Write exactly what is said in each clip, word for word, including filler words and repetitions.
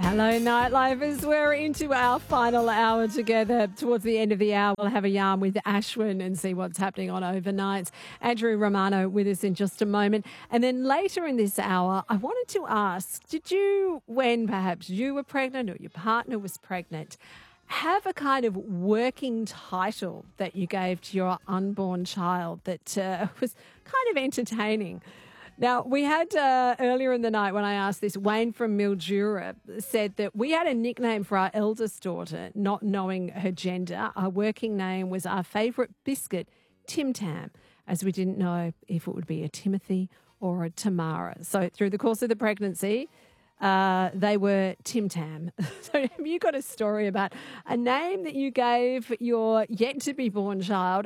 Hello, Nightlifers. We're into our final hour together. Towards the end of the hour, we'll have a yarn with Ashwin and see what's happening on overnights. Andrew Romano with us in just a moment. And then later in this hour, I wanted to ask, did you, when perhaps you were pregnant or your partner was pregnant, have a kind of working title that you gave to your unborn child that uh, was kind of entertaining? Now, we had uh, earlier in the night when I asked this, Wayne from Mildura said that we had a nickname for our eldest daughter, not knowing her gender. Our working name was our favourite biscuit, Tim Tam, as we didn't know if it would be a Timothy or a Tamara. So through the course of the pregnancy, uh, they were Tim Tam. So have you got a story about a name that you gave your yet-to-be-born child?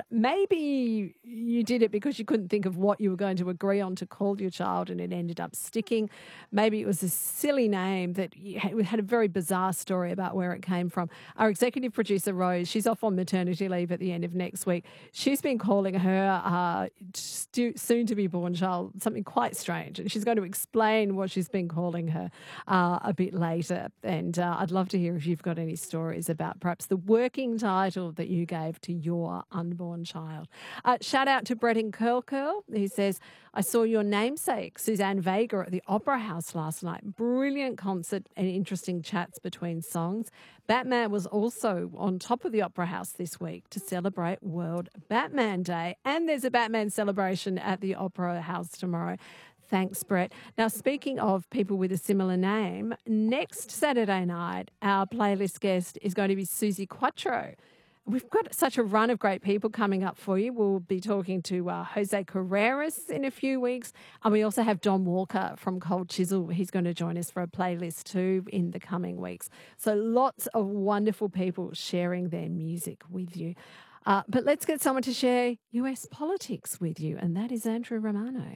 Maybe you did it because you couldn't think of what you were going to agree on to call your child and it ended up sticking. Maybe it was a silly name that had a very bizarre story about where it came from. Our executive producer, Rose, she's off on maternity leave at the end of next week. She's been calling her uh, soon-to-be-born child something quite strange, and she's going to explain what she's been calling her Uh, a bit later. And uh, I'd love to hear if you've got any stories about perhaps the working title that you gave to your unborn child. Uh, shout out to Brett in Curl Curl. He says, I saw your namesake, Suzanne Vega, at the Opera House last night. Brilliant concert and interesting chats between songs. Batman was also on top of the Opera House this week to celebrate World Batman Day. And there's a Batman celebration at the Opera House tomorrow. Thanks, Brett. Now, speaking of people with a similar name, next Saturday night, our playlist guest is going to be Suzi Quatro. We've got such a run of great people coming up for you. We'll be talking to uh, Jose Carreras in a few weeks. And we also have Don Walker from Cold Chisel. He's going to join us for a playlist too in the coming weeks. So lots of wonderful people sharing their music with you. Uh, but let's get someone to share U S politics with you, and that is Andrew Romano.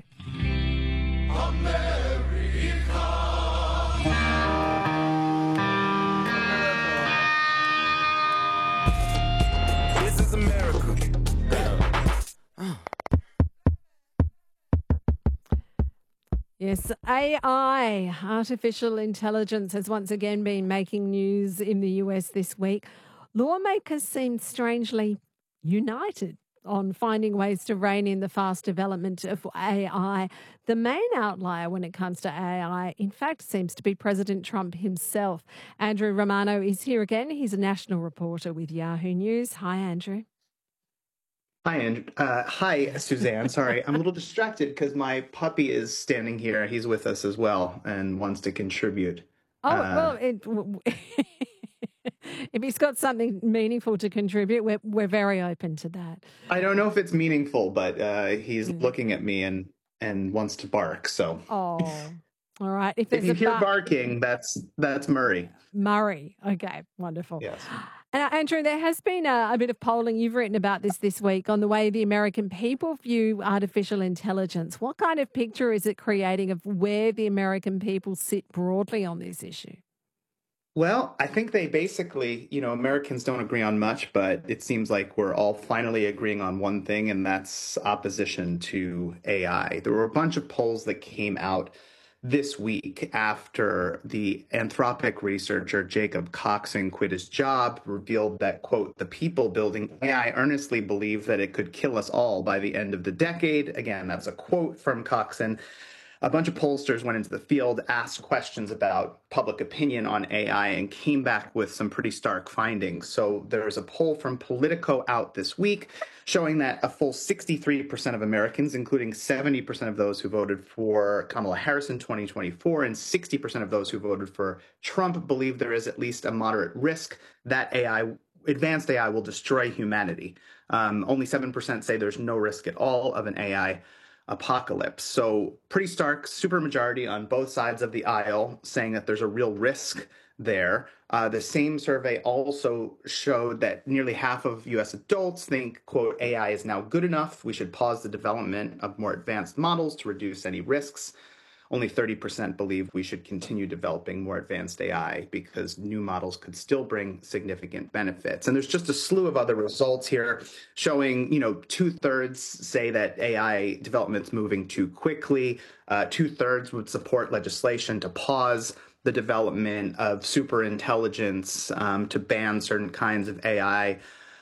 America. This is America. Yes, A I, artificial intelligence, has once again been making news in the U S this week. Lawmakers seem strangely united on finding ways to rein in the fast development of A I. The main outlier when it comes to A I, in fact, seems to be President Trump himself. Andrew Romano is here again. He's a national reporter with Yahoo News. Hi, Andrew. Hi, Andrew. Uh, hi, Suzanne. Sorry, I'm a little distracted because my puppy is standing here. He's with us as well and wants to contribute. Oh, uh, well, it... If he's got something meaningful to contribute, we're we're very open to that. I don't know if it's meaningful, but uh, he's mm. looking at me and, and wants to bark. So, oh, all right. If, if you hear bar- barking, that's that's Murray. Murray. Okay, wonderful. Yes. And Andrew, there has been a, a bit of polling. You've written about this this week on the way the American people view artificial intelligence. What kind of picture is it creating of where the American people sit broadly on this issue? Well, I think they basically, you know, Americans don't agree on much, but it seems like we're all finally agreeing on one thing, and that's opposition to A I. There were a bunch of polls that came out this week after the Anthropic researcher Jacob Coxon quit his job, revealed that, quote, the people building A I earnestly believe that it could kill us all by the end of the decade. Again, that's a quote from Coxon. A bunch of pollsters went into the field, asked questions about public opinion on A I, and came back with some pretty stark findings. So there's a poll from Politico out this week showing that a full sixty-three percent of Americans, including seventy percent of those who voted for Kamala Harris in twenty twenty-four and sixty percent of those who voted for Trump, believe there is at least a moderate risk that A I, advanced A I, will destroy humanity. Um, only seven percent say there's no risk at all of an A I apocalypse. So pretty stark supermajority on both sides of the aisle saying that there's a real risk there. Uh, the same survey also showed that nearly half of U S adults think, quote, A I is now good enough. We should pause the development of more advanced models to reduce any risks. Only thirty percent believe we should continue developing more advanced A I because new models could still bring significant benefits. And there's just a slew of other results here showing, you know, two thirds say that A I development's moving too quickly. Uh, two thirds would support legislation to pause the development of superintelligence, um, to ban certain kinds of A I.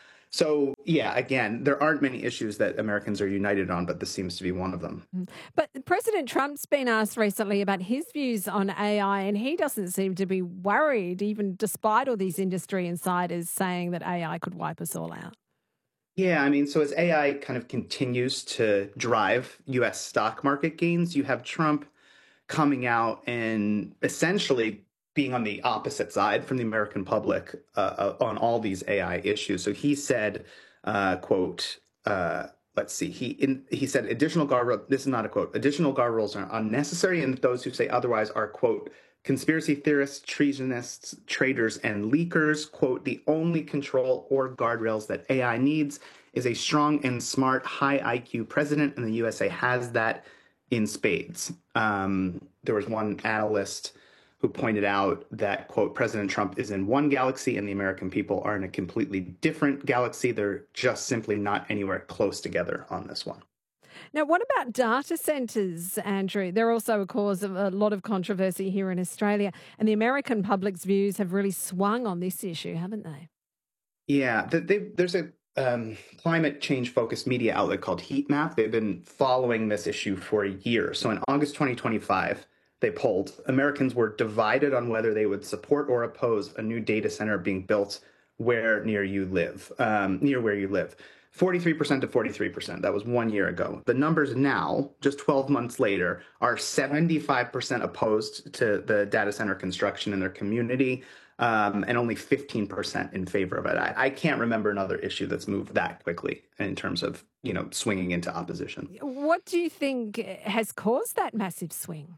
So, yeah, again, there aren't many issues that Americans are united on, but this seems to be one of them. But President Trump's been asked recently about his views on A I, and he doesn't seem to be worried, even despite all these industry insiders saying that A I could wipe us all out. Yeah, I mean, so as A I kind of continues to drive U S stock market gains, you have Trump coming out and essentially being on the opposite side from the American public uh, on all these A I issues. So he said, uh, quote, uh, let's see, he in, he said additional guardrails, this is not a quote, additional guardrails are unnecessary, and those who say otherwise are, quote, conspiracy theorists, treasonists, traitors, and leakers. Quote, the only control or guardrails that A I needs is a strong and smart, high I Q president, and the U S A has that in spades. Um, there was one analyst who pointed out that, quote, President Trump is in one galaxy and the American people are in a completely different galaxy. They're just simply not anywhere close together on this one. Now, what about data centres, Andrew? They're also a cause of a lot of controversy here in Australia, and the American public's views have really swung on this issue, haven't they? Yeah, they, there's a um, climate change focused media outlet called Heat Map. They've been following this issue for a year. So in August twenty twenty-five, they polled, Americans were divided on whether they would support or oppose a new data center being built where near you live, um, near where you live. forty-three percent to forty-three percent. That was one year ago. The numbers now, just twelve months later, are seventy-five percent opposed to the data center construction in their community, um, and only fifteen percent in favor of it. I, I can't remember another issue that's moved that quickly in terms of, you know, swinging into opposition. What do you think has caused that massive swing?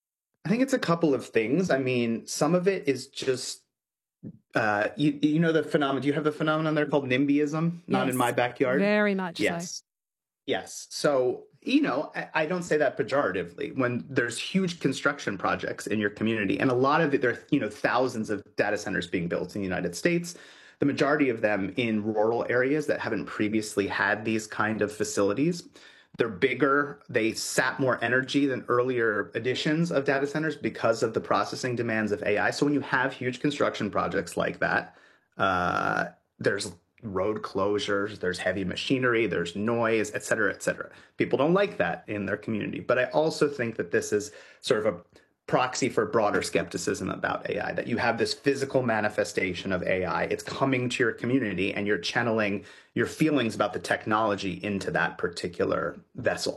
I think it's a couple of things. I mean, some of it is just, uh, you, you know, the phenomenon, do you have the phenomenon there called NIMBYism? Not Yes, in my backyard? Very much Yes. so. Yes. So, you know, I, I don't say that pejoratively. When there's huge construction projects in your community, and a lot of it, there are, you know, thousands of data centers being built in the United States, the majority of them in rural areas that haven't previously had these kind of facilities. They're bigger. They sap more energy than earlier editions of data centers because of the processing demands of A I. So when you have huge construction projects like that, uh, there's road closures, there's heavy machinery, there's noise, et cetera, et cetera. People don't like that in their community. But I also think that this is sort of a proxy for broader skepticism about A I, that you have this physical manifestation of A I. It's coming to your community and you're channeling your feelings about the technology into that particular vessel.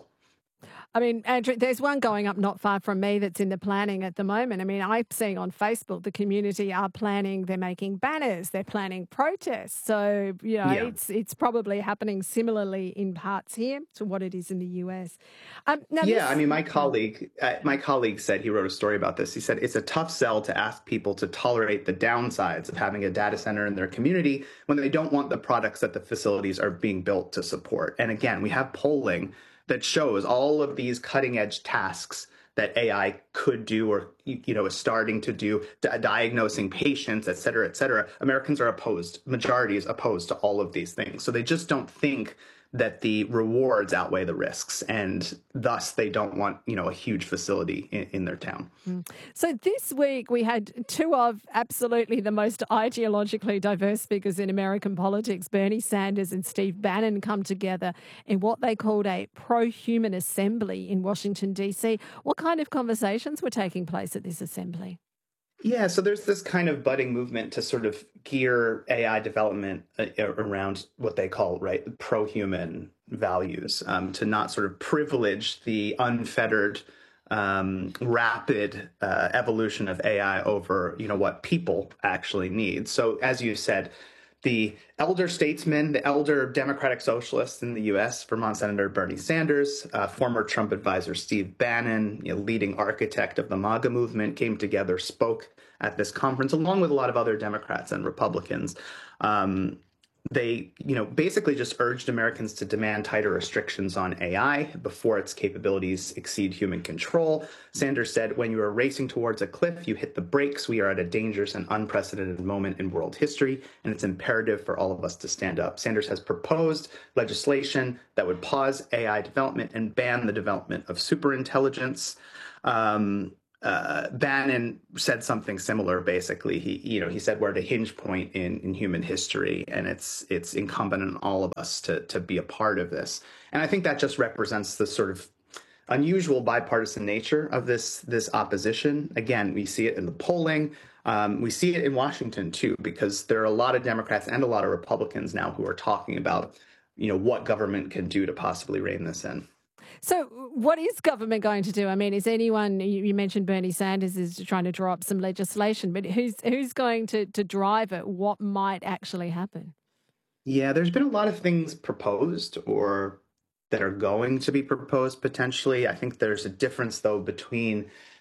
I mean, Andrew, there's one going up not far from me that's in the planning at the moment. I mean, I'm seeing on Facebook the community are planning, they're making banners, they're planning protests. So, you know, Yeah. it's it's probably happening similarly in parts here to what it is in the U S. Um, now Yeah, this- I mean, my colleague, uh, my colleague said, he wrote a story about this. He said it's a tough sell to ask people to tolerate the downsides of having a data center in their community when they don't want the products that the facilities are being built to support. And again, we have polling that shows all of these cutting edge tasks that A I could do or, you know, is starting to do, di- diagnosing patients, et cetera, et cetera. Americans are opposed. Majority is opposed to all of these things. So they just don't think that the rewards outweigh the risks, and thus they don't want, you know, a huge facility in, in their town. So this week we had two of absolutely the most ideologically diverse figures in American politics, Bernie Sanders and Steve Bannon, come together in what they called a pro-human assembly in Washington, D C. What kind of conversations were taking place at this assembly? Yeah, so there's this kind of budding movement to sort of gear A I development uh, around what they call, right, pro-human values, um, to not sort of privilege the unfettered, um, rapid uh, evolution of A I over, you know, what people actually need. So as you said, the elder statesman, the elder Democratic socialist in the U S, Vermont Senator Bernie Sanders, uh, former Trump advisor Steve Bannon, you know, leading architect of the MAGA movement, came together, spoke at this conference, along with a lot of other Democrats and Republicans. Um, They, you know, basically just urged Americans to demand tighter restrictions on A I before its capabilities exceed human control. Sanders said, when you are racing towards a cliff, you hit the brakes. We are at a dangerous and unprecedented moment in world history, and it's imperative for all of us to stand up. Sanders has proposed legislation that would pause A I development and ban the development of superintelligence. Um, uh, Bannon said something similar. Basically, he you know he said we're at a hinge point in in human history, and it's it's incumbent on all of us to to be a part of this. And I think that just represents the sort of unusual bipartisan nature of this this opposition. Again, we see it in the polling. Um, we see it in Washington too, because there are a lot of Democrats and a lot of Republicans now who are talking about, you know, what government can do to possibly rein this in. So what is government going to do? I mean, is anyone, you you mentioned Bernie Sanders is trying to draw up some legislation, but who's who's going to, to drive it? What might actually happen? Yeah, there's been a lot of things proposed or that are going to be proposed potentially. I think there's a difference, though, between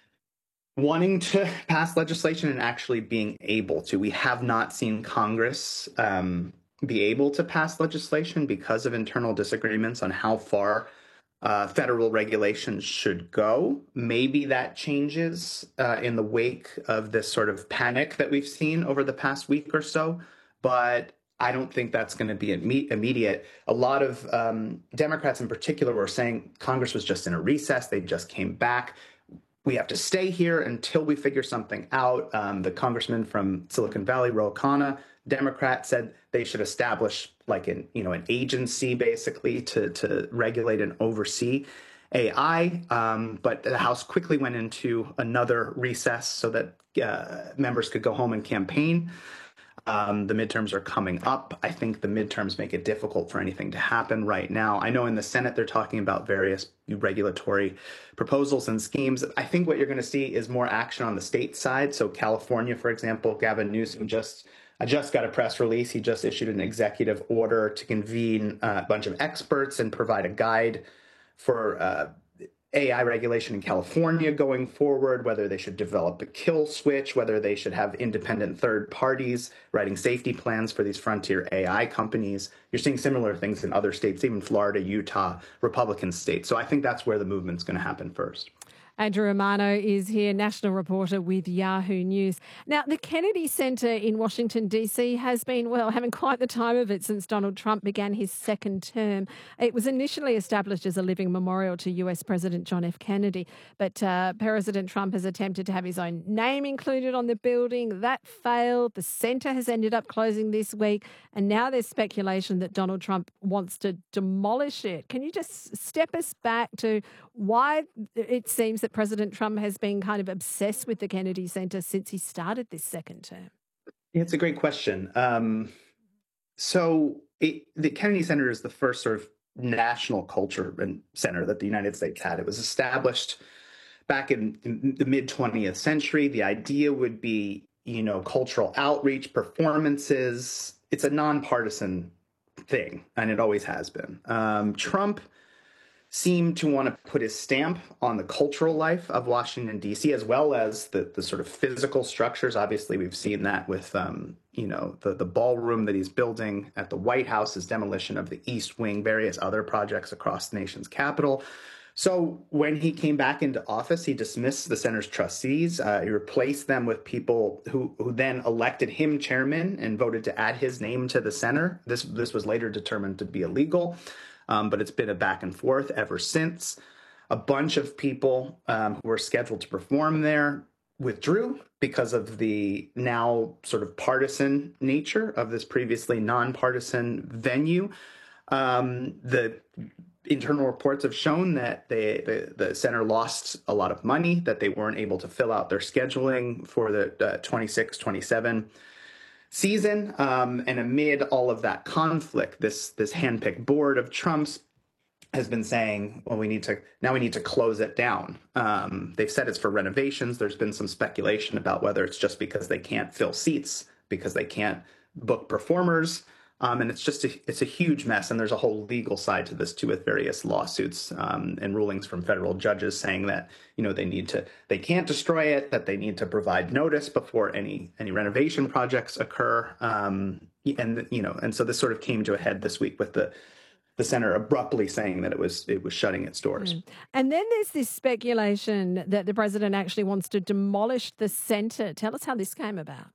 wanting to pass legislation and actually being able to. We have not seen Congress um, be able to pass legislation because of internal disagreements on how far uh, federal regulations should go. Maybe that changes uh, in the wake of this sort of panic that we've seen over the past week or so. But I don't think that's going to be immediate. A lot of um, Democrats in particular were saying Congress was just in a recess. They just came back. We have to stay here until we figure something out. Um, the congressman from Silicon Valley, Ro Khanna, Democrat, said they should establish like an you know an agency basically to to regulate and oversee A I. Um, but the House quickly went into another recess so that uh, members could go home and campaign. Um, the midterms are coming up. I think the midterms make it difficult for anything to happen right now. I know in the Senate they're talking about various regulatory proposals and schemes. I think what you're going to see is more action on the state side. So California, for example, Gavin Newsom just I just got a press release. He just issued an executive order to convene a bunch of experts and provide a guide for uh, A I regulation in California going forward, whether they should develop a kill switch, whether they should have independent third parties writing safety plans for these frontier A I companies. You're seeing similar things in other states, even Florida, Utah, Republican states. So I think that's where the movement's going to happen first. Andrew Romano is here, national reporter with Yahoo News. Now, the Kennedy Center in Washington, D C has been, well, having quite the time of it since Donald Trump began his second term. It was initially established as a living memorial to U S President John F. Kennedy, but uh, President Trump has attempted to have his own name included on the building. That failed. The center has ended up closing this week, and now there's speculation that Donald Trump wants to demolish it. Can you just step us back to why it seems that President Trump has been kind of obsessed with the Kennedy Center since he started this second term? Yeah, it's a great question. Um, so it, the Kennedy Center is the first sort of national culture and center that the United States had. It was established back in, in the mid twentieth century. The idea would be, you know, cultural outreach, performances. It's a nonpartisan thing, and it always has been. Um, Trump seemed to want to put his stamp on the cultural life of Washington, D C, as well as the, the sort of physical structures. Obviously, we've seen that with, um, you know, the, the ballroom that he's building at the White House, his demolition of the East Wing, various other projects across the nation's capital. So when he came back into office, he dismissed the center's trustees. Uh, he replaced them with people who, who then elected him chairman and voted to add his name to the center. This, this was later determined to be illegal. Um, but it's been a back and forth ever since. A bunch of people um, who were scheduled to perform there withdrew because of the now sort of partisan nature of this previously nonpartisan venue. Um, the internal reports have shown that they, the, the center lost a lot of money, that they weren't able to fill out their scheduling for the uh, twenty-six twenty-seven season. Um, and amid all of that conflict, this this handpicked board of Trump's has been saying, well, we need to now we need to close it down. Um, they've said it's for renovations. There's been some speculation about whether it's just because they can't fill seats, because they can't book performers. Um, and it's just a, it's a huge mess. And there's a whole legal side to this, too, with various lawsuits um, and rulings from federal judges saying that, you know, they need to they can't destroy it, that they need to provide notice before any any renovation projects occur. Um, and, you know, and so this sort of came to a head this week with the the center abruptly saying that it was it was shutting its doors. Mm. And then there's this speculation that the president actually wants to demolish the center. Tell us how this came about.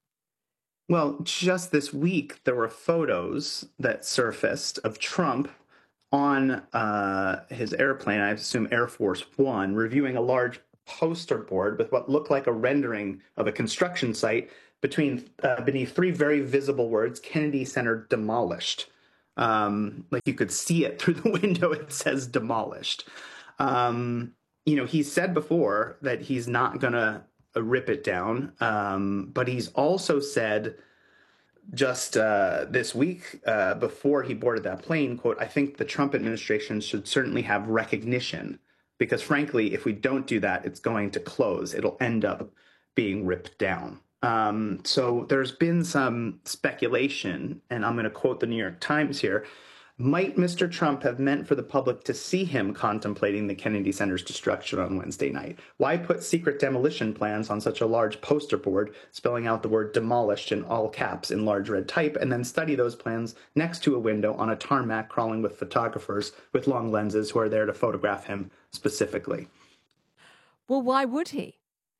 Well, just this week, there were photos that surfaced of Trump on uh, his airplane, I assume Air Force One, reviewing a large poster board with what looked like a rendering of a construction site between uh, beneath three very visible words, Kennedy Center demolished. Um, like you could see it through the window. It says demolished. Um, you know, he said before that he's not going to uh, rip it down. Um, but he's also said just uh, this week uh, before he boarded that plane, quote, I think the Trump administration should certainly have recognition because frankly, if we don't do that, it's going to close. It'll end up being ripped down. Um, so there's been some speculation, and I'm going to quote the New York Times here. Might Mister Trump have meant for the public to see him contemplating the Kennedy Center's destruction on Wednesday night? Why put secret demolition plans on such a large poster board, spelling out the word demolished in all caps in large red type, and then study those plans next to a window on a tarmac crawling with photographers with long lenses who are there to photograph him specifically? Well, why would he?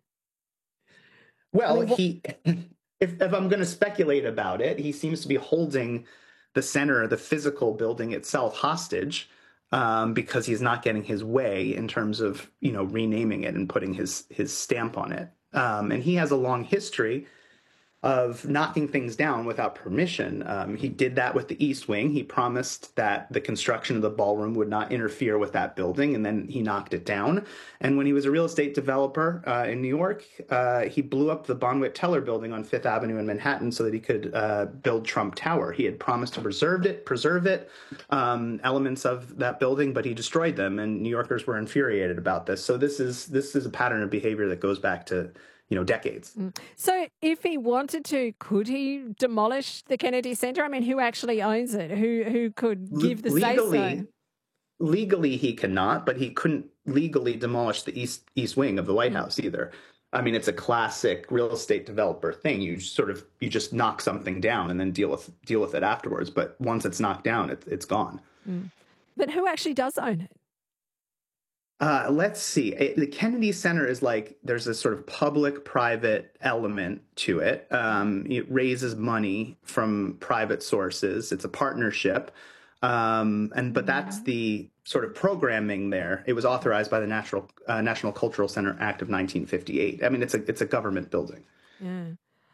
Well, I mean, he, if, if I'm going to speculate about it, he seems to be holding the center, the physical building itself, hostage um, because he's not getting his way in terms of, you know, renaming it and putting his his stamp on it. Um, and he has a long history of knocking things down without permission. Um, he did that with the East Wing. He promised that the construction of the ballroom would not interfere with that building, and then he knocked it down. And when he was a real estate developer uh, in New York, uh, he blew up the Bonwit Teller building on Fifth Avenue in Manhattan so that he could uh, build Trump Tower. He had promised to preserve it, preserve it, um, elements of that building, but he destroyed them, and New Yorkers were infuriated about this. So this is this is a pattern of behavior that goes back to you know, decades. So if he wanted to, could he demolish the Kennedy Center? I mean, who actually owns it? Who who could give the legally, say-so? Legally, he cannot, but he couldn't legally demolish the East East Wing of the White House either. I mean, it's a classic real estate developer thing. You sort of you just knock something down and then deal with deal with it afterwards. But once it's knocked down, it, it's gone. Mm. But who actually does own it? Uh, let's see. It, the Kennedy Center is like there's a sort of public-private element to it. Um, it raises money from private sources. It's a partnership, um, and but that's the sort of programming there. It was authorized by the National uh, National Cultural Center Act of nineteen fifty-eight. I mean, it's a it's a government building. Yeah.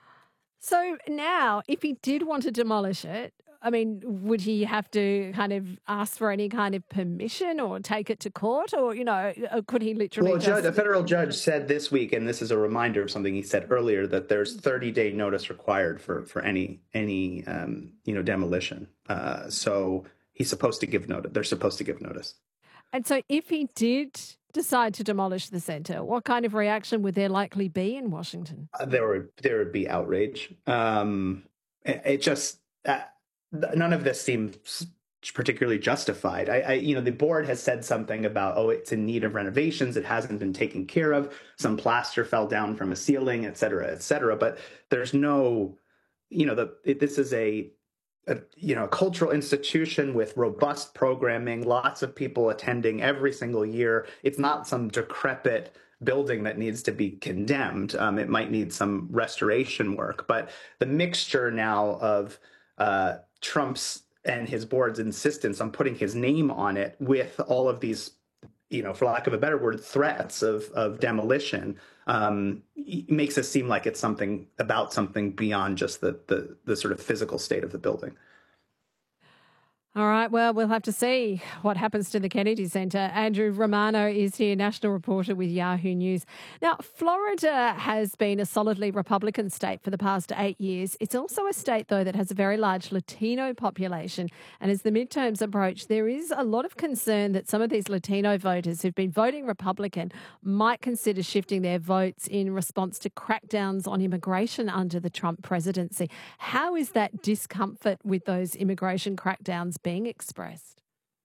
So now, if he did want to demolish it, I mean, would he have to kind of ask for any kind of permission or take it to court, or, you know, could he literally Well, a, judge, just... a federal judge said this week, and this is a reminder of something he said earlier, that there's thirty-day notice required for for any any um, you know demolition. Uh, so he's supposed to give notice. They're supposed to give notice. And so, if he did decide to demolish the center, what kind of reaction would there likely be in Washington? Uh, there would there would be outrage. Um, it, it just. Uh, None of this seems particularly justified. I, I, you know, the board has said something about, oh, it's in need of renovations. It hasn't been taken care of. Some plaster fell down from a ceiling, et cetera, et cetera. But there's no, you know, the it, this is a, a, you know, a cultural institution with robust programming, lots of people attending every single year. It's not some decrepit building that needs to be condemned. Um, it might need some restoration work. But the mixture now of uh, Trump's and his board's insistence on putting his name on it with all of these, you know, for lack of a better word, threats of of demolition, um, makes it seem like it's something about something beyond just the, the the sort of physical state of the building. All right, well, we'll have to see what happens to the Kennedy Center. Andrew Romano is here, national reporter with Yahoo News. Now, Florida has been a solidly Republican state for the past eight years. It's also a state, though, that has a very large Latino population. And as the midterms approach, there is a lot of concern that some of these Latino voters who've been voting Republican might consider shifting their votes in response to crackdowns on immigration under the Trump presidency. How is that discomfort with those immigration crackdowns being expressed?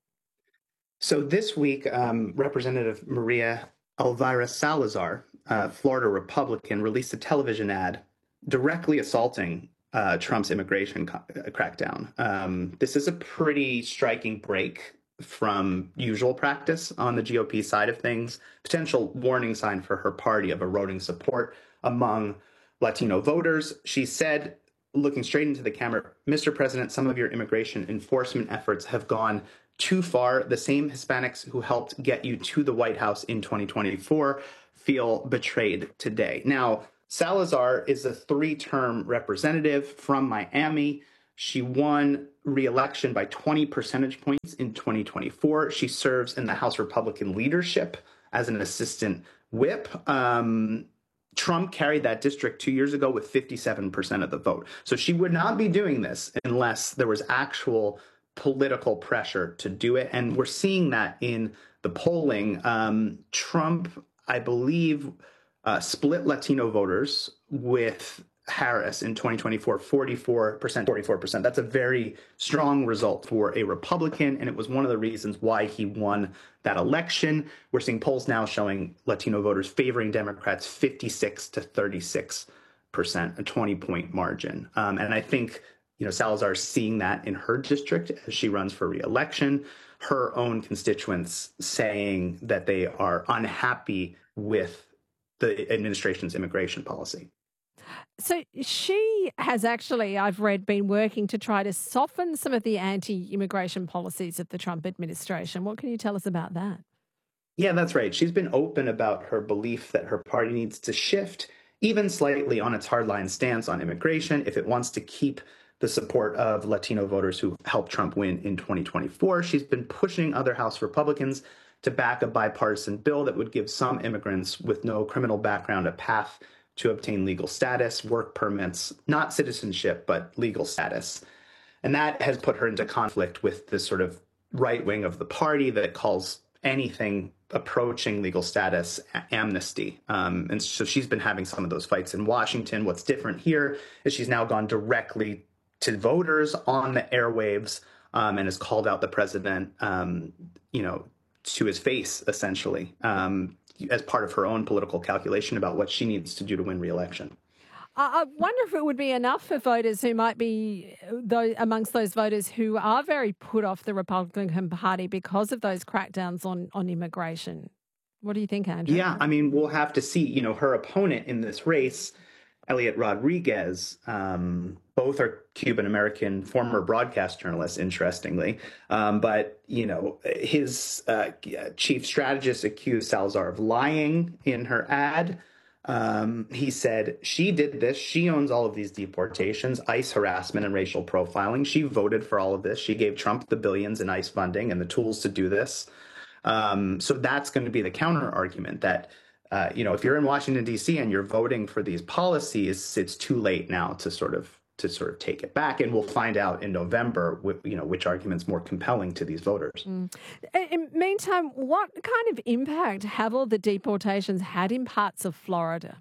So this week, um, Representative Maria Elvira Salazar, uh, Florida Republican, released a television ad directly assaulting uh, Trump's immigration co- crackdown. Um, this is a pretty striking break from usual practice on the G O P side of things, potential warning sign for her party of eroding support among Latino voters. She said, looking straight into the camera, Mister President, some of your immigration enforcement efforts have gone too far. The same Hispanics who helped get you to the White House in twenty twenty-four feel betrayed today. Now, Salazar is a three-term representative from Miami. She won re-election by twenty percentage points in twenty twenty-four. She serves in the House Republican leadership as an assistant whip. Um, Trump carried that district two years ago with fifty-seven percent of the vote. So she would not be doing this unless there was actual political pressure to do it. And we're seeing that in the polling. Um, Trump, I believe, uh, split Latino voters with Harris in twenty twenty-four, forty-four percent, forty-four percent. That's a very strong result for a Republican, and it was one of the reasons why he won that election. We're seeing polls now showing Latino voters favoring Democrats fifty-six to thirty-six percent, a twenty-point margin. Um, and I think, you know, Salazar is seeing that in her district as she runs for re-election. Her own constituents saying that they are unhappy with the administration's immigration policy. So she has actually, I've read, been working to try to soften some of the anti-immigration policies of the Trump administration. What can you tell us about that? Yeah, that's right. She's been open about her belief that her party needs to shift even slightly on its hardline stance on immigration if it wants to keep the support of Latino voters who helped Trump win in twenty twenty-four. She's been pushing other House Republicans to back a bipartisan bill that would give some immigrants with no criminal background a path to obtain legal status, work permits, not citizenship, but legal status. And that has put her into conflict with this sort of right wing of the party that calls anything approaching legal status amnesty. Um, and so she's been having some of those fights in Washington. What's different here is she's now gone directly to voters on the airwaves um, and has called out the president, um, you know, to his face, essentially, um, as part of her own political calculation about what she needs to do to win re-election. I wonder if it would be enough for voters who might be those, amongst those voters who are very put off the Republican Party because of those crackdowns on, on immigration. What do you think, Andrew? Yeah, I mean, we'll have to see. You know, her opponent in this race, Elliot Rodriguez, um, both are Cuban-American former broadcast journalists, interestingly. Um, but, you know, his uh, chief strategist accused Salazar of lying in her ad. Um, he said, she did this. She owns all of these deportations, ICE harassment and racial profiling. She voted for all of this. She gave Trump the billions in ICE funding and the tools to do this. Um, so that's going to be the counter argument that, uh, you know, if you're in Washington, D C and you're voting for these policies, it's too late now to sort of to sort of take it back. And we'll find out in November, you know, which argument's more compelling to these voters. Mm. In the meantime, what kind of impact have all the deportations had in parts of Florida?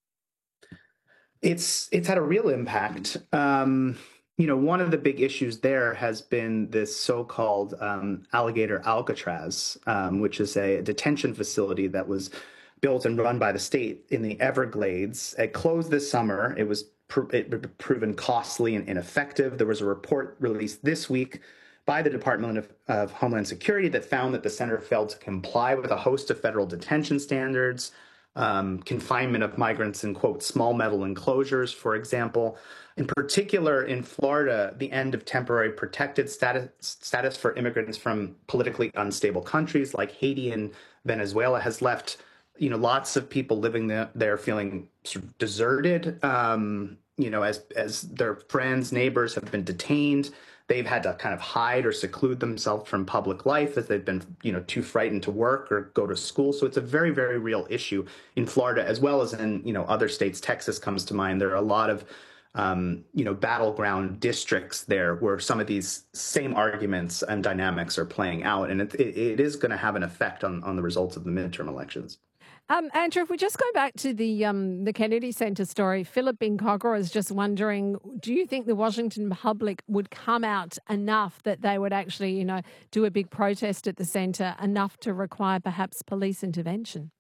It's it's had a real impact. Um, you know, one of the big issues there has been this so-called um, Alligator Alcatraz, um, which is a detention facility that was built and run by the state in the Everglades. It closed this summer. It was It proven costly and ineffective. There was a report released this week by the Department of, of Homeland Security that found that the center failed to comply with a host of federal detention standards, um, confinement of migrants in, quote, small metal enclosures, for example. In particular, in Florida, the end of temporary protected status, status for immigrants from politically unstable countries like Haiti and Venezuela has left, you know, lots of people living there, there feeling sort of deserted, um, you know, as as their friends, neighbors have been detained. They've had to kind of hide or seclude themselves from public life as they've been, you know, too frightened to work or go to school. So it's a very, very real issue in Florida, as well as in, you know, other states. Texas comes to mind. There are a lot of, um, you know, battleground districts there where some of these same arguments and dynamics are playing out. And it, it, it is going to have an effect on, on the results of the midterm elections. Um, Andrew, if we just go back to the um, the Kennedy Center story, Philip Binkogra is just wondering, do you think the Washington public would come out enough that they would actually, you know, do a big protest at the center, enough to require perhaps police intervention?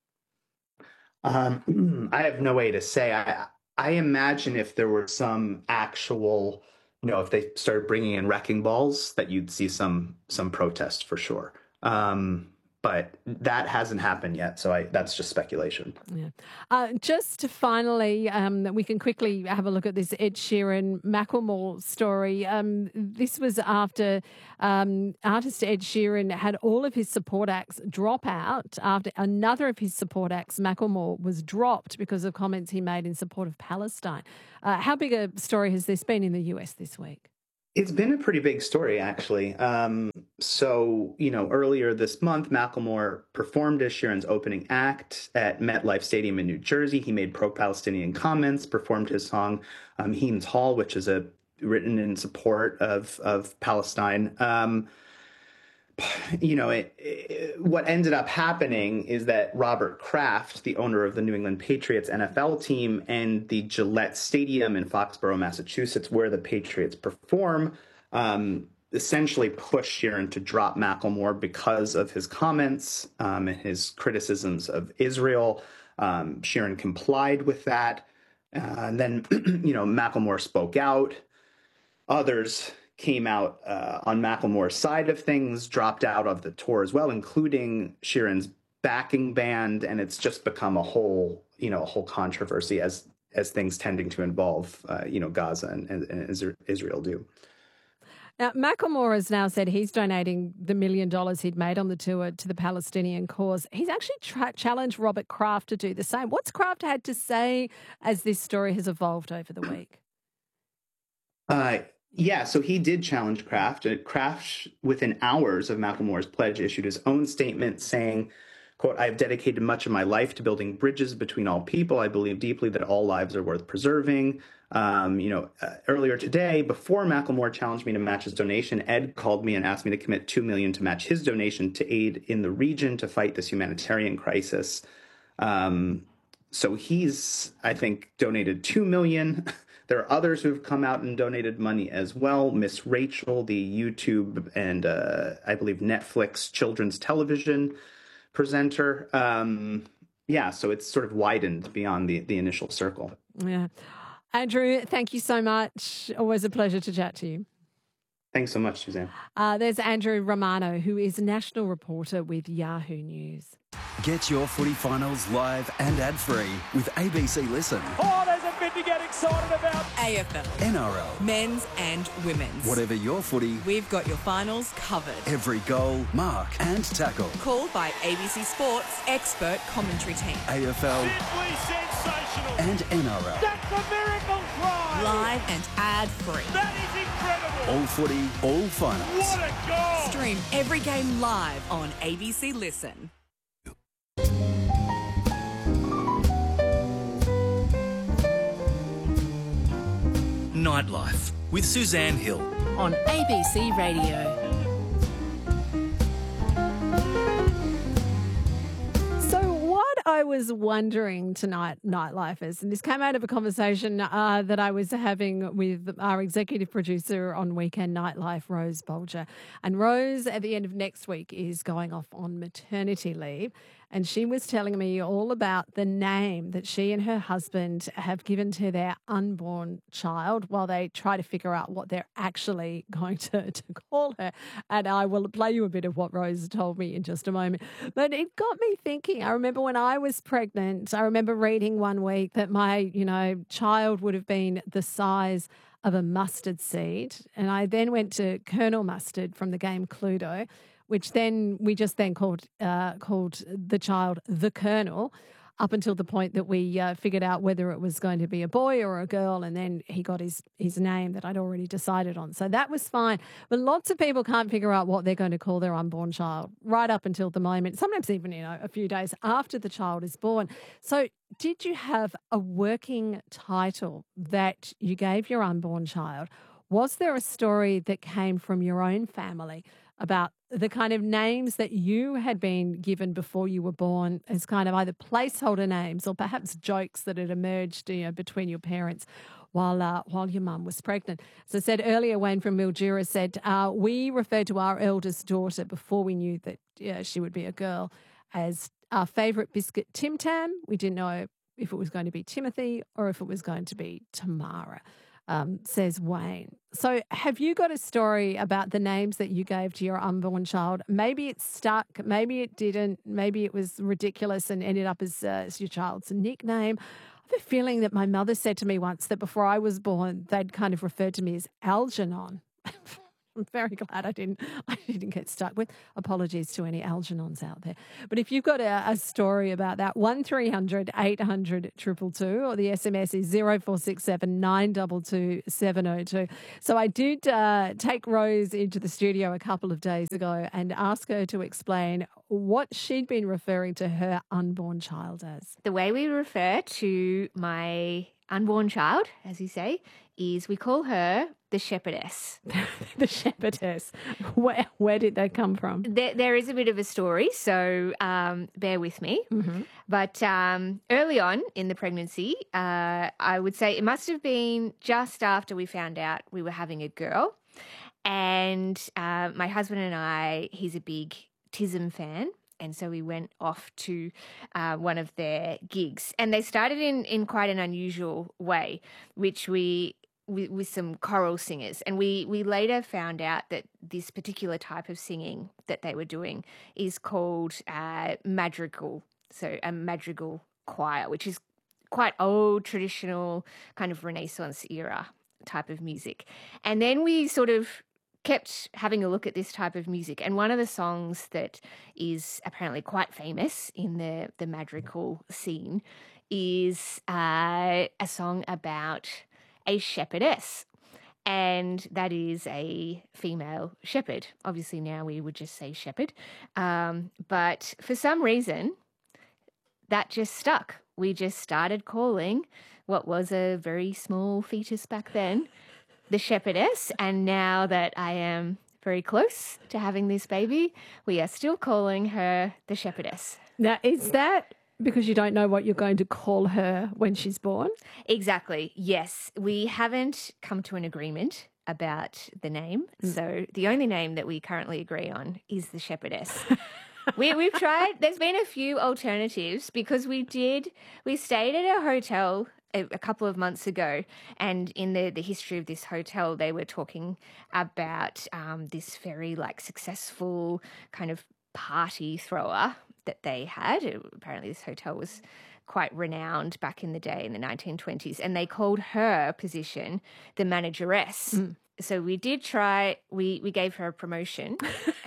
Um, I have no way to say. I, I imagine if there were some actual, you know, if they started bringing in wrecking balls, that you'd see some some protest for sure. Um but that hasn't happened yet. So I, that's just speculation. Yeah. Uh, just to finally, um, we can quickly have a look at this Ed Sheeran Macklemore story. Um, this was after um, artist Ed Sheeran had all of his support acts drop out after another of his support acts, Macklemore, was dropped because of comments he made in support of Palestine. Uh, how big a story has this been in the U S this week? It's been a pretty big story, actually. Um, so, you know, earlier this month, Macklemore performed as Sheeran's opening act at MetLife Stadium in New Jersey. He made pro-Palestinian comments, performed his song um, Heinz Hall, which is a written in support of of Palestine. Um, you know, it, it, what ended up happening is that Robert Kraft, the owner of the New England Patriots N F L team, and the Gillette Stadium in Foxborough, Massachusetts, where the Patriots perform, um, essentially pushed Sheeran to drop Macklemore because of his comments um, and his criticisms of Israel. Um, Sheeran complied with that. Uh, and then, you know, Macklemore spoke out. Others came out uh, on Macklemore's side of things, dropped out of the tour as well, including Sheeran's backing band, and it's just become a whole, you know, a whole controversy as as things tending to involve, uh, you know, Gaza and, and, and Israel do. Now, Macklemore has now said he's donating the million dollars he'd made on the tour to the Palestinian cause. He's actually tra- challenged Robert Kraft to do the same. What's Kraft had to say as this story has evolved over the week? Uh, Yeah, so he did challenge Kraft. Kraft, within hours of Macklemore's pledge, issued his own statement saying, quote, "I have dedicated much of my life to building bridges between all people. I believe deeply that all lives are worth preserving." Um, you know, uh, earlier today, before Macklemore challenged me to match his donation, Ed called me and asked me to commit two million dollars to match his donation to aid in the region to fight this humanitarian crisis. Um, so he's, I think, donated two million dollars. There are others who have come out and donated money as well. Miss Rachel, the YouTube and uh, I believe Netflix children's television presenter. Um, yeah, so it's sort of widened beyond the, the initial circle. Yeah. Andrew, thank you so much. Always a pleasure to chat to you. Thanks so much, Suzanne. Uh, there's Andrew Romano, who is national reporter with Yahoo News. Get your footy finals live and ad-free with A B C Listen. Oh, there's a bit to get excited about. A F L, N R L, men's and women's. whatever your footy, We've got your finals covered. every goal, mark and tackle. Called by A B C Sports expert commentary team. A F L Simply sensational. and N R L. That's a miracle try. Live and ad-free. That is incredible. All footy, all finals. What a goal. Stream every game live on A B C Listen. Nightlife with Suzanne Hill. On A B C Radio. So what I was wondering tonight, Nightlifers, and this came out of a conversation uh, that I was having with our executive producer on Weekend Nightlife, Rose Bolger. And Rose, at the end of next week, is going off on maternity leave. And she was telling me all about the name that she and her husband have given to their unborn child while they try to figure out what they're actually going to, to call her. And I will play you a bit of what Rose told me in just a moment. But it got me thinking. I remember when I was pregnant, I remember reading one week that my, you know, child would have been the size of a mustard seed. And I then went to Colonel Mustard from the game Cluedo, which then we just then called uh, called the child the Colonel, up until the point that we uh, figured out whether it was going to be a boy or a girl, and then he got his his name that I'd already decided on. So that was fine. But lots of people can't figure out what they're going to call their unborn child right up until the moment, sometimes even, you know, a few days after the child is born. So did you have a working title that you gave your unborn child? Was there a story that came from your own family about the kind of names that you had been given before you were born as kind of either placeholder names or perhaps jokes that had emerged, you know, between your parents while uh, while your mum was pregnant? As I said earlier, Wayne from Mildura said, uh, we referred to our eldest daughter before we knew that yeah, she would be a girl as our favourite biscuit, Tim Tam. We didn't know if it was going to be Timothy or if it was going to be Tamara. um, says Wayne. So have you got a story about the names that you gave to your unborn child? Maybe it stuck, maybe it didn't, maybe it was ridiculous and ended up as, uh, as your child's nickname. I have a feeling that my mother said to me once that before I was born, they'd kind of referred to me as Algernon. I'm very glad I didn't I didn't get stuck with. Apologies to any Algernons out there. But if you've got a, a story about that, one three hundred eight hundred two two two, or the S M S is zero four six seven nine two two seven zero two. So I did uh, take Rose into the studio a couple of days ago and ask her to explain what she'd been referring to her unborn child as. The way we refer to my unborn child, as you say, is we call her the shepherdess. The shepherdess. Where, where did that come from? There, there is a bit of a story, so um, bear with me. Mm-hmm. But um, early on in the pregnancy, uh, I would say it must have been just after we found out we were having a girl. And uh, my husband and I, he's a big Tism fan. And so we went off to uh, one of their gigs. And they started in, in quite an unusual way, which we... With, with some choral singers. And we, we later found out that this particular type of singing that they were doing is called uh, madrigal, so a madrigal choir, which is quite old, traditional, kind of Renaissance era type of music. And then we sort of kept having a look at this type of music. And one of the songs that is apparently quite famous in the, the madrigal scene is uh, a song about a shepherdess, and that is a female shepherd. Obviously now we would just say shepherd, um, but for some reason that just stuck. We just started calling what was a very small fetus back then the shepherdess, and now that I am very close to having this baby, we are still calling her the shepherdess. Now, is that because you don't know what you're going to call her when she's born? Exactly, yes. We haven't come to an agreement about the name. Mm. So the only name that we currently agree on is the shepherdess. we, we've tried, there's been a few alternatives because we did, we stayed at a hotel a, a couple of months ago, and in the, the history of this hotel, they were talking about um, this very like successful kind of party thrower that they had. Apparently this hotel was quite renowned back in the day in the nineteen twenties, and they called her position the manageress. Mm. So we did try, we, we gave her a promotion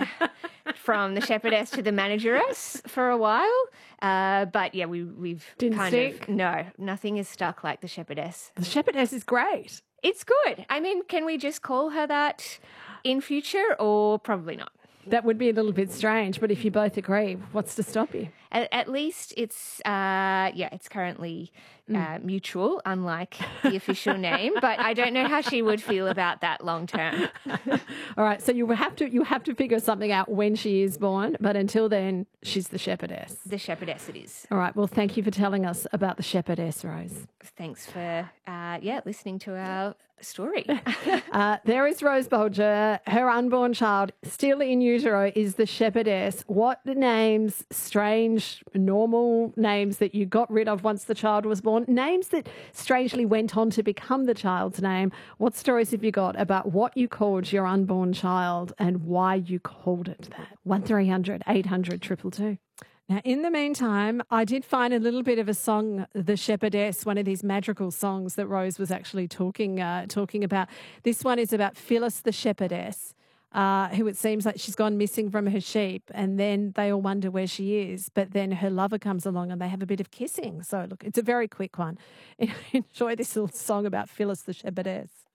from the shepherdess to the manageress for a while. Uh, but yeah, we, we've Didn't kind stick? of, no, nothing is stuck like the shepherdess. The shepherdess is great. It's good. I mean, can we just call her that in future, or probably not? That would be a little bit strange, but if you both agree, what's to stop you? At, at least it's, uh, yeah, it's currently uh, mm. mutual, unlike the official name. But I don't know how she would feel about that long term. All right, so you have to you have to figure something out when she is born, but until then, she's the shepherdess. The shepherdess it is. All right, well, thank you for telling us about the shepherdess, Rose. Thanks for, uh, yeah, listening to our story. uh, there is Rose Bolger. Her unborn child, still in utero, is the shepherdess. What names, strange, normal names that you got rid of once the child was born, names that strangely went on to become the child's name. What stories have you got about what you called your unborn child and why you called it that? one three hundred eight hundred two two two. Now, in the meantime, I did find a little bit of a song, The Shepherdess, one of these madrigal songs that Rose was actually talking uh, talking about. This one is about Phyllis the shepherdess, uh, who it seems like she's gone missing from her sheep, and then they all wonder where she is. But then her lover comes along and they have a bit of kissing. So, look, it's a very quick one. Enjoy this little song about Phyllis the shepherdess.